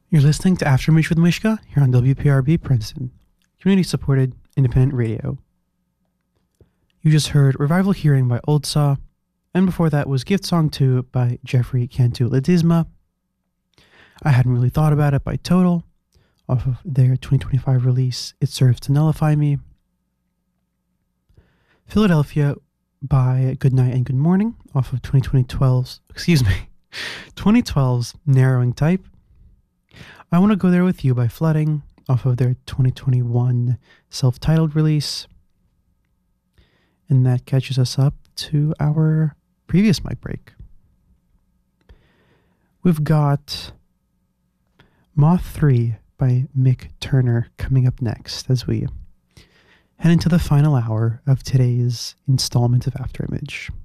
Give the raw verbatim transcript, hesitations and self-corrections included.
You're listening to Afterimage with Mishka here on W P R B Princeton, community-supported independent radio. You just heard Revival Hearing by Old Saw, and before that was Gift Song two by Jeffrey Cantu Ledesma. I hadn't really thought about it by Total, off of their twenty twenty-five release, It Serves to Nullify Me. Philadelphia by Good Night and Good Morning, off of twenty twelve's, excuse me, twenty twelve's Narrowing Type. I Want to Go There With You by Flooding, off of their twenty twenty-one self-titled release. And that catches us up to our previous mic break. We've got Moth three by Mick Turner coming up next as we head into the final hour of today's installment of Afterimage.